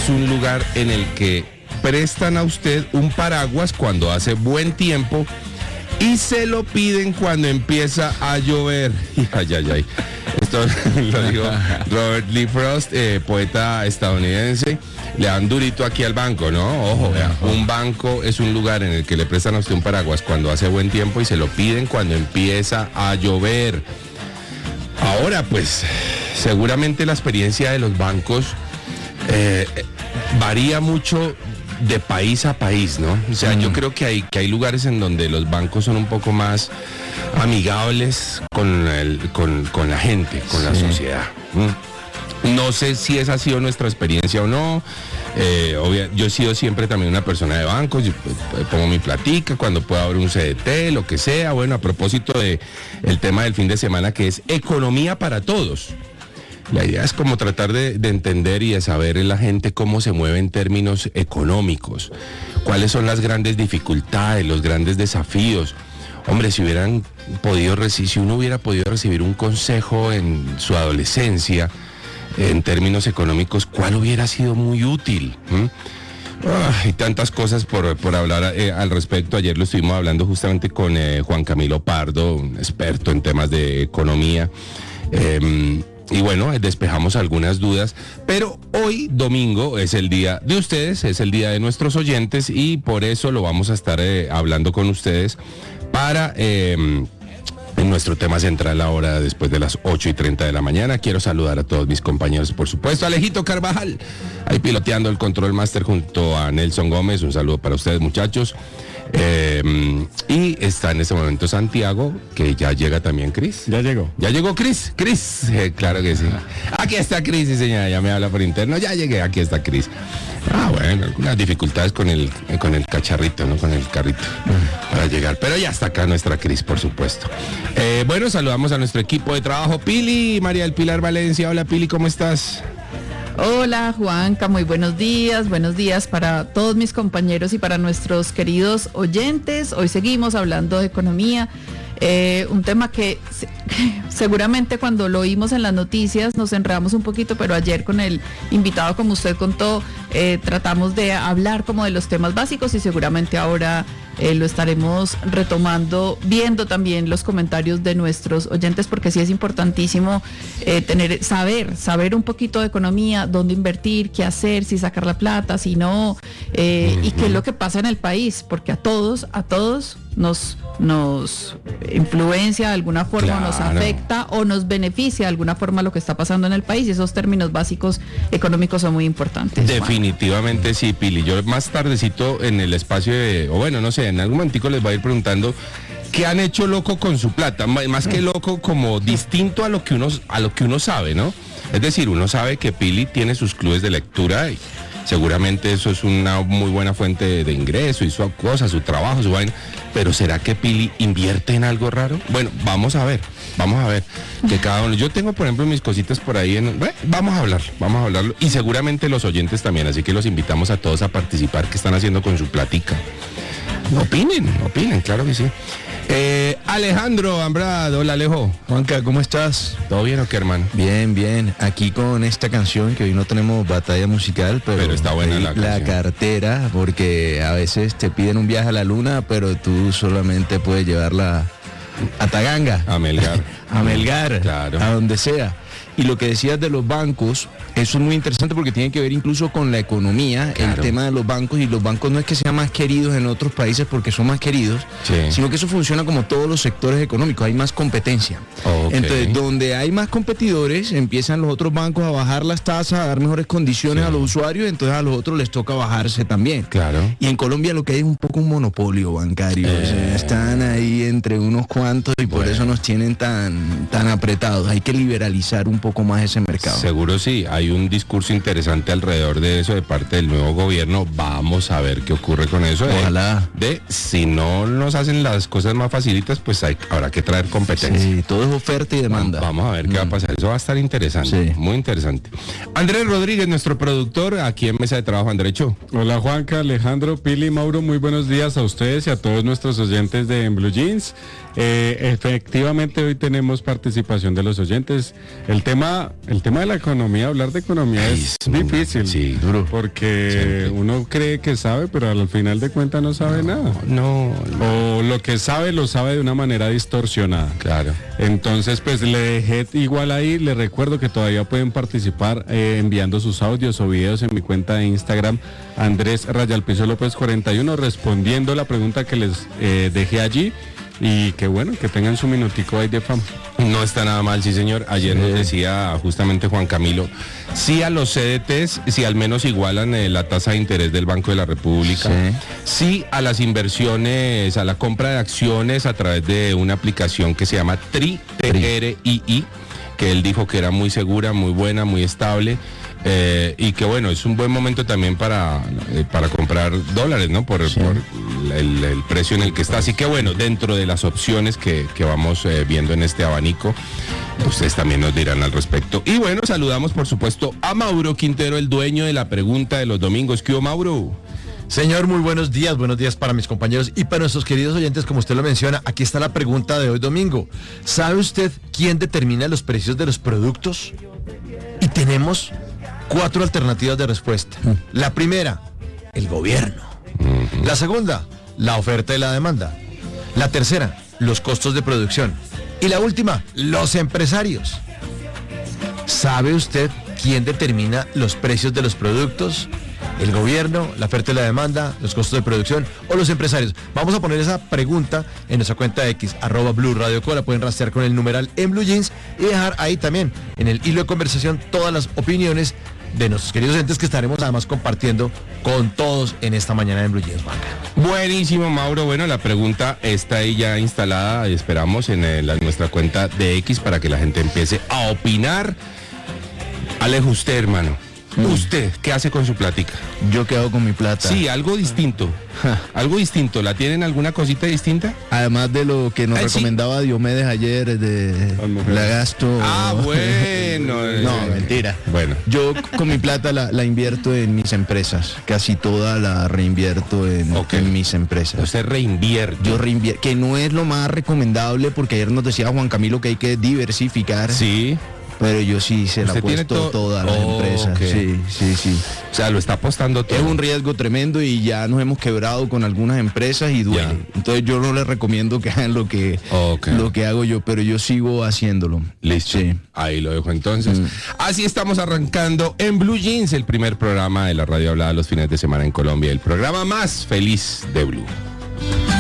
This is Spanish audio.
es un lugar en el que prestan a usted un paraguas cuando hace buen tiempo y se lo piden cuando empieza a llover. Ay, ay, ay. Esto lo dijo Robert Lee Frost, poeta estadounidense. Le dan durito aquí al banco, ¿no? Ojo, vea, un banco es un lugar en el que le prestan a usted un paraguas cuando hace buen tiempo y se lo piden cuando empieza a llover. Ahora, pues, seguramente la experiencia de los bancos varía mucho de país a país, ¿no? O sea, yo creo que hay lugares en donde los bancos son un poco más amigables con la gente, con la sociedad. No sé si esa ha sido nuestra experiencia o no. Yo he sido siempre también una persona de bancos, yo pongo mi platica cuando pueda abrir un CDT, lo que sea. Bueno, a propósito de el tema del fin de semana, que es economía para todos. La idea es como tratar de entender y de saber en la gente cómo se mueve en términos económicos, cuáles son las grandes dificultades, los grandes desafíos. Hombre, si uno hubiera podido recibir un consejo en su adolescencia, en términos económicos, ¿cuál hubiera sido muy útil? Hay tantas cosas por hablar al respecto. Ayer lo estuvimos hablando justamente con Juan Camilo Pardo, un experto en temas de economía. Y bueno, despejamos algunas dudas, pero hoy domingo es el día de ustedes, es el día de nuestros oyentes y por eso lo vamos a estar hablando con ustedes para en nuestro tema central ahora después de las 8:30 de la mañana. Quiero saludar a todos mis compañeros, por supuesto, Alejito Carvajal, ahí piloteando el Control Master junto a Nelson Gómez. Un saludo para ustedes, muchachos. Y está en este momento Santiago, que ya llega también Cris. Ya llegó. Ya llegó Cris, claro que sí. Aquí está Cris, sí, señora, ya me habla por interno, ya llegué, aquí está Cris. Bueno, algunas dificultades con el cacharrito, ¿no? Con el carrito para llegar, pero ya está acá nuestra Cris, por supuesto. Bueno, saludamos a nuestro equipo de trabajo, Pili, María del Pilar Valencia. Hola Pili, ¿cómo estás? Hola Juanca, muy buenos días para todos mis compañeros y para nuestros queridos oyentes. Hoy seguimos hablando de economía, un tema que seguramente cuando lo oímos en las noticias nos enredamos un poquito, pero ayer con el invitado, como usted contó, tratamos de hablar como de los temas básicos y seguramente ahora lo estaremos retomando, viendo también los comentarios de nuestros oyentes, porque sí es importantísimo saber un poquito de economía, dónde invertir, qué hacer, si sacar la plata, si no, y qué es lo que pasa en el país, porque a todos nos influencia de alguna forma, claro, nos afecta o nos beneficia de alguna forma lo que está pasando en el país, y esos términos básicos económicos son muy importantes. Definitivamente sí, Pili. Yo más tardecito en el espacio no sé, en algún momentico les voy a ir preguntando qué han hecho loco con su plata, más que loco, como distinto a lo que uno sabe, ¿no? Es decir, uno sabe que Pili tiene sus clubes de lectura y seguramente eso es una muy buena fuente de ingreso y su cosa, su trabajo, su vaina. Pero ¿será que Pili invierte en algo raro? Bueno, vamos a ver que cada uno. Yo tengo, por ejemplo, mis cositas por ahí. Vamos a hablarlo. Y seguramente los oyentes también, así que los invitamos a todos a participar. ¿Qué están haciendo con su platica? Opinen, claro que sí. Alejandro Ambrad, hola Alejo. Juanca, ¿cómo estás? ¿Todo bien o qué, hermano? Bien, aquí con esta canción, que hoy no tenemos batalla musical, pero está buena la cartera, porque a veces te piden un viaje a la luna, pero tú solamente puedes llevarla a Taganga, a Melgar, claro, a donde sea. Y lo que decías de los bancos, eso es muy interesante porque tiene que ver incluso con la economía, claro. El tema de los bancos, y los bancos no es que sean más queridos en otros países porque son más queridos, sí, sino que eso funciona como todos los sectores económicos, hay más competencia. Okay. Entonces, donde hay más competidores, empiezan los otros bancos a bajar las tasas, a dar mejores condiciones, sí, a los usuarios, entonces a los otros les toca bajarse también. Claro. Y en Colombia lo que hay es un poco un monopolio bancario, o sea, están ahí entre unos cuantos y por eso nos tienen tan apretados. Hay que liberalizar un poco más ese mercado. Seguro sí, hay un discurso interesante alrededor de eso de parte del nuevo gobierno. Vamos a ver qué ocurre con eso. Ojalá. Si no nos hacen las cosas más facilitas, pues habrá que traer competencia. Sí, todo es oferta y demanda. Vamos a ver qué va a pasar. Eso va a estar interesante, sí, muy interesante. Andrés Rodríguez, nuestro productor, aquí en Mesa de Trabajo. Andrecho. Hola Juanca, Alejandro, Pili, Mauro, muy buenos días a ustedes y a todos nuestros oyentes de En Blue Jeans. Efectivamente hoy tenemos participación de los oyentes. El tema tema de la economía, hablar de economía es difícil. Sí, duro. Porque siempre uno cree que sabe, pero al final de cuentas no sabe nada. No. O lo que sabe, lo sabe de una manera distorsionada. Claro. Entonces, pues le dejé igual ahí, les recuerdo que todavía pueden participar enviando sus audios o videos en mi cuenta de Instagram, Andrés_López 41, respondiendo la pregunta que les dejé allí. Y que bueno, que tengan su minutico ahí de fama. No está nada mal, sí señor. Ayer nos decía justamente Juan Camilo, sí a los CDTs, si al menos igualan la tasa de interés del Banco de la República, sí a las inversiones, a la compra de acciones a través de una aplicación que se llama TRII, que él dijo que era muy segura, muy buena, muy estable. Y que bueno, es un buen momento también para comprar dólares, ¿no? Por el precio en el que está. Así que bueno, dentro de las opciones que vamos viendo en este abanico, ustedes también nos dirán al respecto. Y bueno, saludamos por supuesto a Mauro Quintero, el dueño de la pregunta de los domingos. ¿Qué hubo, Mauro? Señor, muy buenos días para mis compañeros y para nuestros queridos oyentes, como usted lo menciona. Aquí está la pregunta de hoy domingo. ¿Sabe usted quién determina los precios de los productos? Y tenemos 4 alternativas de respuesta. La primera, el gobierno. La segunda, la oferta y la demanda. La tercera, los costos de producción. Y la última, los empresarios. ¿Sabe usted quién determina los precios de los productos? ¿El gobierno, la oferta y la demanda, los costos de producción o los empresarios? Vamos a poner esa pregunta en nuestra cuenta de X, @Blue Radio Co. La pueden rastrear con el numeral en Blue Jeans y dejar ahí también en el hilo de conversación todas las opiniones de nuestros queridos oyentes que estaremos además compartiendo con todos en esta mañana en Blue Jeans, Juanca. Buenísimo, Mauro. Bueno, la pregunta está ahí ya instalada, esperamos en nuestra cuenta de X para que la gente empiece a opinar. Alejo, usted, hermano. ¿Usted qué hace con su plática? Yo qué hago con mi plata. Sí, algo distinto. Algo distinto. ¿La tienen alguna cosita distinta? Además de lo que nos recomendaba Diomedes ayer, la gasto. Ah, bueno. No, mentira. Bueno. Yo con mi plata la invierto en mis empresas. Casi toda la reinvierto en mis empresas. Usted reinvierte. Yo reinvierto, que no es lo más recomendable porque ayer nos decía Juan Camilo que hay que diversificar. Sí. Pero yo sí se la he puesto toda la empresa. Okay. Sí. O sea, lo está apostando todo. Es un riesgo tremendo y ya nos hemos quebrado con algunas empresas y duele. Ya. Entonces yo no les recomiendo que hagan lo que hago yo, pero yo sigo haciéndolo. Listo. Sí. Ahí lo dejo entonces. Así estamos arrancando en Blue Jeans, el primer programa de la radio hablada los fines de semana en Colombia, el programa más feliz de Blue.